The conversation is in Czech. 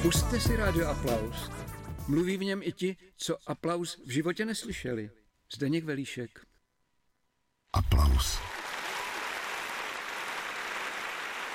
Pusťte si Rádio Aplaus. Mluví v něm i ti, co aplaus v životě neslyšeli. Zdeněk Velíšek. Aplaus.